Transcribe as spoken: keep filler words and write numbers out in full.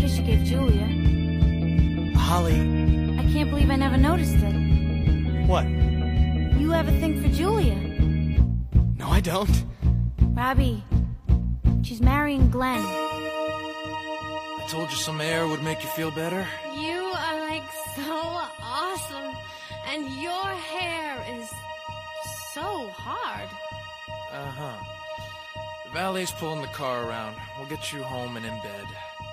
face you gave Julia. Holly... I can't believe I never noticed it. What? You have a thing for Julia. No, I don't. Robbie, she's marrying Glenn. I told you some air would make you feel better. You are like so awesome, and your hair is so hard. Uh-huh. The valet's pulling the car around. We'll get you home and in bed.